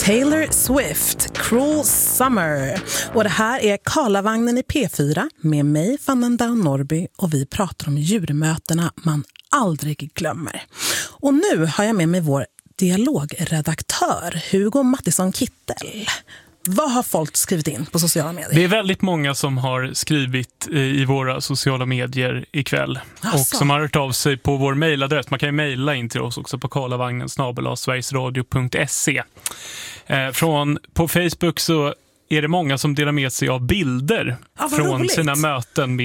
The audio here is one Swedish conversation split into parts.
Taylor Swift, Cruel Summer. Och det här är Karlavagnen i P4 med mig, Fernanda Norby, och vi pratar om djurmötena man aldrig glömmer. Och nu har jag med mig vår dialogredaktör Hugo Mattisson Kittel. Vad har folk skrivit in på sociala medier? Det är väldigt många som har skrivit i våra sociala medier ikväll. Asså. Och som har hört av sig på vår mejladress. Man kan ju mejla in till oss också på karlavagnen@sverigesradio.se. På Facebook så är det många som delar med sig av bilder från roligt. sina möten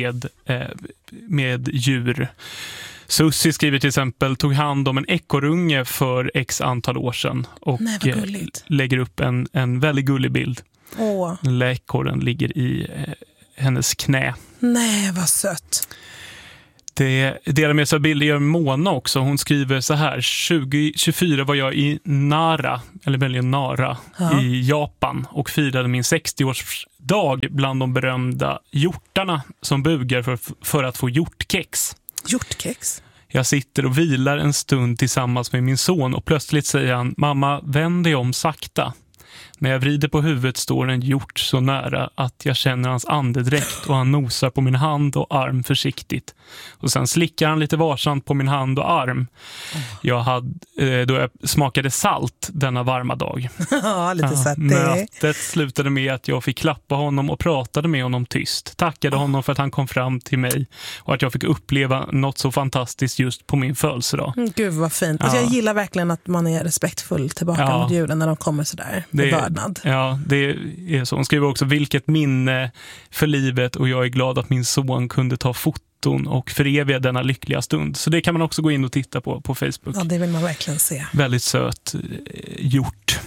med djur. Sussi skriver till exempel, tog hand om en ekorrunge för x antal år sedan och lägger upp en väldigt gullig bild. Den lilla ekorren ligger i hennes knä. Nej, vad sött. Det delar med sig av bilder gör Mona också. Hon skriver så här: 2024 var jag i Nara i Japan och firade min 60-årsdag bland de berömda hjortarna som bugar för att få hjortkex. Hjortkex? Jag sitter och vilar en stund tillsammans med min son och plötsligt säger han: mamma, vänd dig om sakta. När jag vrider på huvudet står en hjort så nära att jag känner hans andedräkt och han nosar på min hand och arm försiktigt. Och sen slickar han lite varsamt på min hand och arm. Då jag smakade salt denna varma dag. Ja, lite sött. Mötet slutade med att jag fick klappa honom och pratade med honom tyst. Tackade honom för att han kom fram till mig och att jag fick uppleva något så fantastiskt just på min födelsedag. Gud vad fint. Alltså, jag gillar verkligen att man är respektfull tillbaka mot djuren när de kommer sådär. Ja, det är så. Hon skriver också: vilket minne för livet och jag är glad att min son kunde ta foton och föreviga denna lyckliga stund. Så det kan man också gå in och titta på Facebook. Ja, det vill man verkligen se. Väldigt söt hjort.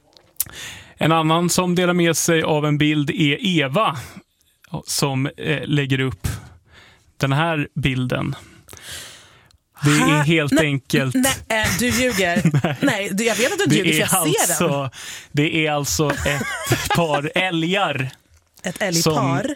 En annan som delar med sig av en bild är Eva som lägger upp den här bilden. Det är helt enkelt... Nej, du ljuger. Nej, jag vet att du inte ljuger för jag ser den. Det är alltså ett par älgar. Ett älgpar?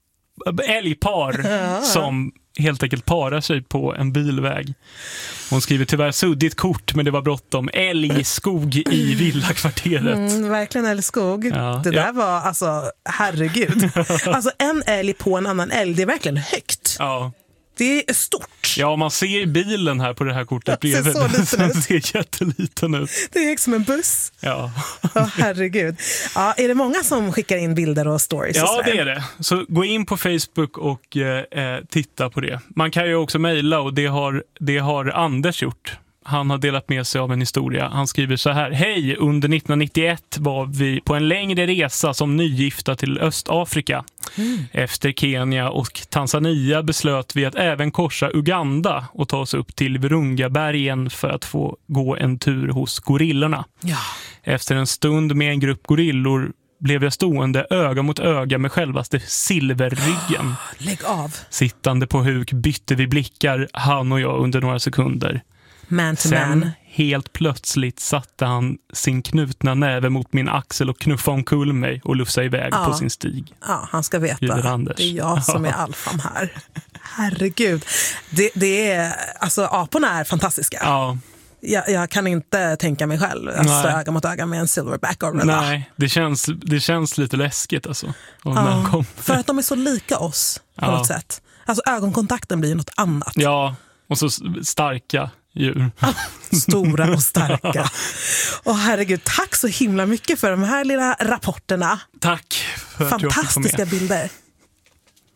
Älgpar som helt enkelt parar sig på en bilväg. Hon skriver tyvärr suddigt kort, men det var bråttom. Älgskog i villakvarteret. Verkligen älgskog. Ja. Det där var, alltså, herregud. Alltså en älg på en annan älg, det är verkligen högt. Ja. Det är stort. Ja, man ser bilen här på det här kortet bredvid. Den ser jätteliten ut. Det är som en buss. Ja. Herregud. Ja, är det många som skickar in bilder och stories? Ja, det är det. Så gå in på Facebook och titta på det. Man kan ju också mejla och det har Anders gjort. Han har delat med sig av en historia. Han skriver så här: hej, under 1991 var vi på en längre resa som nygifta till Östafrika. Efter Kenya och Tanzania beslöt vi att även korsa Uganda och ta oss upp till Virungabergen för att få gå en tur hos gorillorna. Ja. Efter en stund med en grupp gorillor blev jag stående öga mot öga med självaste silverryggen. Lägg av. Sittande på huk bytte vi blickar, han och jag, under några sekunder. Man to Sen man. helt plötsligt satte han sin knutna näve mot min axel och knuffade omkull mig och lufsade iväg på sin stig. Ja, han ska veta. Det är jag som är alfan här. Herregud. Det är, alltså aporna är fantastiska. Ja. Jag kan inte tänka mig själv att öga mot öga med en silverback gorilla. Nej, det känns lite läskigt alltså. För att de är så lika oss på något sätt. Alltså ögonkontakten blir något annat. Ja, och så starka djur. Stora och starka. Herregud, tack så himla mycket för de här lilla rapporterna. Tack för att jag fick komma med. Fantastiska bilder.